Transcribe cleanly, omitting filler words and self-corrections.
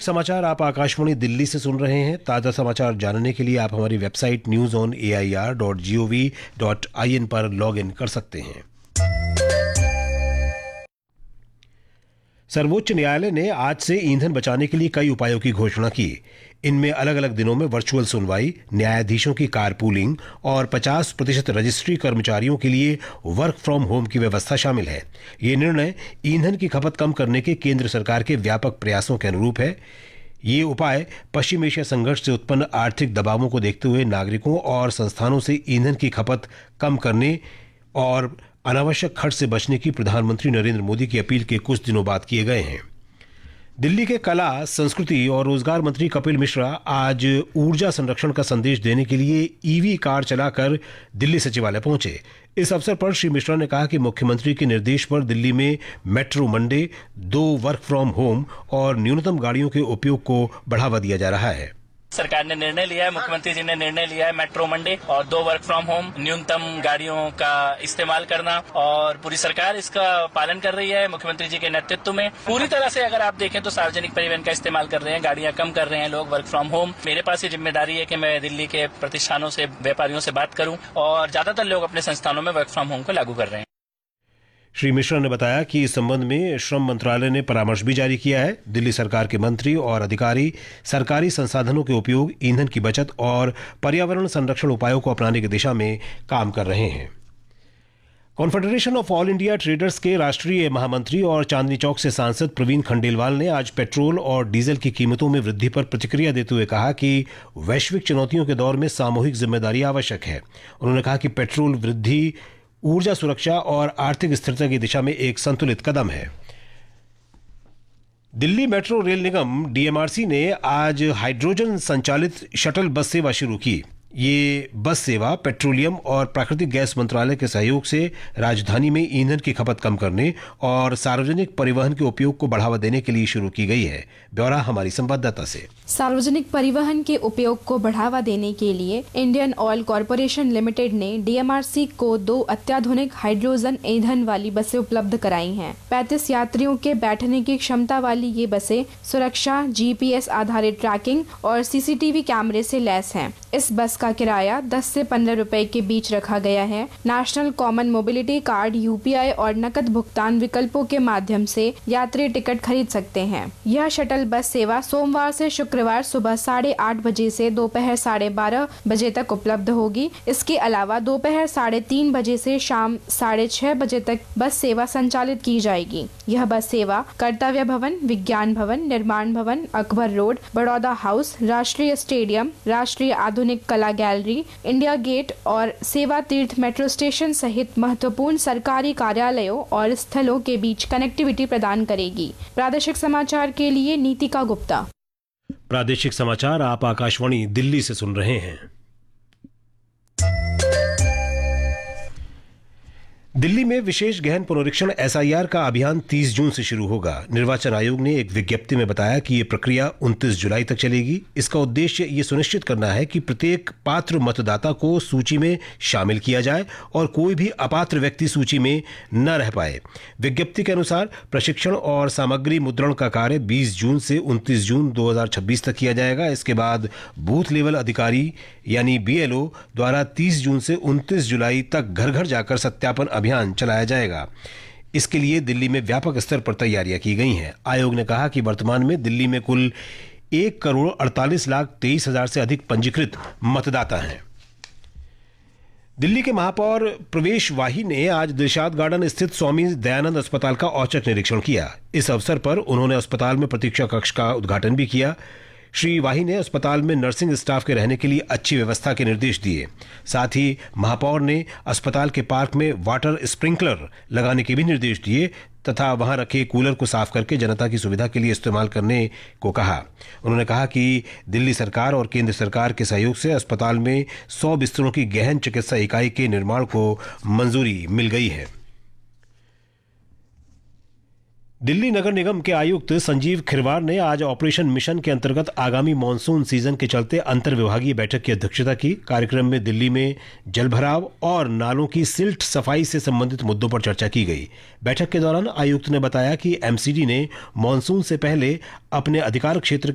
समाचार आप आकाशवाणी दिल्ली से सुन रहे हैं। ताज़ा समाचार जानने के लिए आप हमारी वेबसाइट newsonair.gov.in पर लॉग इन कर सकते हैं। सर्वोच्च न्यायालय ने आज से ईंधन बचाने के लिए कई उपायों की घोषणा की। इनमें अलग अलग दिनों में वर्चुअल सुनवाई, न्यायाधीशों की कारपूलिंग और 50% रजिस्ट्री कर्मचारियों के लिए वर्क फ्रॉम होम की व्यवस्था शामिल है। ये निर्णय ईंधन की खपत कम करने के केंद्र सरकार के व्यापक प्रयासों के अनुरूप है। ये उपाय पश्चिम एशिया संघर्ष से उत्पन्न आर्थिक दबावों को देखते हुए नागरिकों और संस्थानों से ईंधन की खपत कम करने और अनावश्यक खर्च से बचने की प्रधानमंत्री नरेंद्र मोदी की अपील के कुछ दिनों बाद किए गए हैं। दिल्ली के कला, संस्कृति और रोजगार मंत्री कपिल मिश्रा आज ऊर्जा संरक्षण का संदेश देने के लिए ईवी कार चलाकर दिल्ली सचिवालय पहुंचे। इस अवसर पर श्री मिश्रा ने कहा कि मुख्यमंत्री के निर्देश पर दिल्ली में metro Monday, 2 work from home और न्यूनतम गाड़ियों के उपयोग को बढ़ावा दिया जा रहा है। सरकार ने निर्णय लिया है, मुख्यमंत्री जी ने निर्णय लिया है मेट्रो मंडे और 2 वर्क फ्रॉम होम, न्यूनतम गाड़ियों का इस्तेमाल करना, और पूरी सरकार इसका पालन कर रही है मुख्यमंत्री जी के नेतृत्व में। पूरी तरह से अगर आप देखें तो सार्वजनिक परिवहन का इस्तेमाल कर रहे हैं, गाड़ियां कम कर रहे हैं लोग, वर्क फ्रॉम होम। मेरे पास ये जिम्मेदारी है कि मैं दिल्ली के प्रतिष्ठानों से, व्यापारियों से बात करूं और ज्यादातर लोग अपने संस्थानों में वर्क फ्रॉम होम को लागू कर रहे हैं। श्री मिश्रा ने बताया कि इस संबंध में श्रम मंत्रालय ने परामर्श भी जारी किया है। दिल्ली सरकार के मंत्री और अधिकारी सरकारी संसाधनों के उपयोग, ईंधन की बचत और पर्यावरण संरक्षण उपायों को अपनाने की दिशा में काम कर रहे हैं। Confederation of all India traders के राष्ट्रीय महामंत्री और चांदनी चौक से सांसद प्रवीण खंडेलवाल ने आज पेट्रोल और डीजल की कीमतों में वृद्धि पर प्रतिक्रिया देते हुए कहा कि वैश्विक चुनौतियों के दौर में सामूहिक जिम्मेदारी आवश्यक है। उन्होंने कहा कि पेट्रोल वृद्धि ऊर्जा सुरक्षा और आर्थिक स्थिरता की दिशा में एक संतुलित कदम है। दिल्ली मेट्रो रेल निगम डीएमआरसी ने आज हाइड्रोजन संचालित शटल बस सेवा शुरू की। ये बस सेवा पेट्रोलियम और प्राकृतिक गैस मंत्रालय के सहयोग से राजधानी में ईंधन की खपत कम करने और सार्वजनिक परिवहन के उपयोग को बढ़ावा देने के लिए शुरू की गई है। ब्यौरा हमारी संवाददाता से। सार्वजनिक परिवहन के उपयोग को बढ़ावा देने के लिए इंडियन ऑयल कॉरपोरेशन लिमिटेड ने डीएमआरसी को 2 अत्याधुनिक हाइड्रोजन ईंधन वाली बसें उपलब्ध कराई हैं। 35 यात्रियों के बैठने की क्षमता वाली ये बसें सुरक्षा, जीपीएस आधारित ट्रैकिंग और सीसीटीवी कैमरे से लैस हैं। इस बस का किराया 10 से 15 रुपए के बीच रखा गया है। National common mobility card, UPI और नकद भुगतान विकल्पों के माध्यम से यात्री टिकट खरीद सकते हैं। यह शटल बस सेवा सोमवार से शुक्रवार सुबह 8:30 बजे से दोपहर 12:30 बजे तक उपलब्ध होगी। इसके अलावा दोपहर 3:30 बजे से शाम 6:30 बजे तक बस सेवा संचालित की जाएगी। यह बस सेवा कर्तव्य भवन, विज्ञान भवन, निर्माण भवन, अकबर रोड, बड़ौदा हाउस, राष्ट्रीय स्टेडियम, राष्ट्रीय आधुनिक कला गैलरी, इंडिया गेट और सेवा तीर्थ मेट्रो स्टेशन सहित महत्वपूर्ण सरकारी कार्यालयों और स्थलों के बीच कनेक्टिविटी प्रदान करेगी। प्रादेशिक समाचार के लिए नीतिका गुप्ता। प्रादेशिक समाचार आप आकाशवाणी दिल्ली से सुन रहे हैं। दिल्ली में विशेष गहन पुनरीक्षण एसआईआर का अभियान 30 जून से शुरू होगा। निर्वाचन आयोग ने एक विज्ञप्ति में बताया कि ये प्रक्रिया 29 जुलाई तक चलेगी। इसका उद्देश्य ये सुनिश्चित करना है कि प्रत्येक पात्र मतदाता को सूची में शामिल किया जाए और कोई भी अपात्र व्यक्ति सूची में न रह पाए। विज्ञप्ति के अनुसार प्रशिक्षण और सामग्री मुद्रण का कार्य 20 जून से 29 जून 2026 तक किया जाएगा। इसके बाद बूथ लेवल अधिकारी यानी बीएलओ द्वारा 30 जून से 29 जुलाई तक घर घर जाकर सत्यापन अभियान चलाया जाएगा। इसके लिए दिल्ली में व्यापक स्तर पर तैयारियां की गई हैं। आयोग ने कहा कि वर्तमान में दिल्ली में कुल 1,48,23,000 से अधिक पंजीकृत मतदाता हैं। दिल्ली के महापौर प्रवेश वाही ने आज दिलशाद गार्डन स्थित स्वामी दयानंद अस्पताल का औचक निरीक्षण किया। इस अवसर पर उन्होंने अस्पताल में प्रतीक्षा कक्ष का उद्घाटन भी किया। श्री वाही ने अस्पताल में नर्सिंग स्टाफ के रहने के लिए अच्छी व्यवस्था के निर्देश दिए। साथ ही महापौर ने अस्पताल के पार्क में वाटर स्प्रिंकलर लगाने के भी निर्देश दिए तथा वहां रखे कूलर को साफ करके जनता की सुविधा के लिए इस्तेमाल करने को कहा। उन्होंने कहा कि दिल्ली सरकार और केंद्र सरकार के सहयोग से अस्पताल में 100 बिस्तरों की गहन चिकित्सा इकाई के निर्माण को मंजूरी मिल गई है। दिल्ली नगर निगम के आयुक्त संजीव खिरवार ने आज ऑपरेशन मिशन के अंतर्गत आगामी मानसून सीजन के चलते अंतर्विभागीय बैठक की अध्यक्षता की। कार्यक्रम में दिल्ली में जलभराव और नालों की सिल्ट सफाई से संबंधित मुद्दों पर चर्चा की गई। बैठक के दौरान आयुक्त ने बताया कि एमसीडी ने मानसून से पहले अपने अधिकार क्षेत्र